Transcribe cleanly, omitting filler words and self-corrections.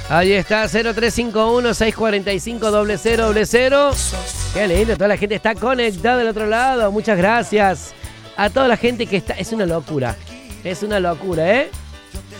Ahí está, 0351-645-000. Qué lindo, toda la gente está conectada del otro lado. Muchas gracias a toda la gente que está. Es una locura, ¿eh?